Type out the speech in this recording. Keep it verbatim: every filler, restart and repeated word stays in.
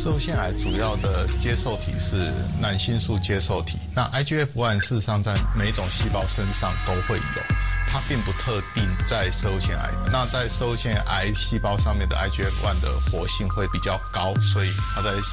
射物腺癌主要的接受体是卵性素接受体，那 I G F 一 事实上在每种细胞身上都会有，它并不特定在射物腺癌。那在射物腺癌细胞上面的 I G F 一 的活性会比较高，所以它在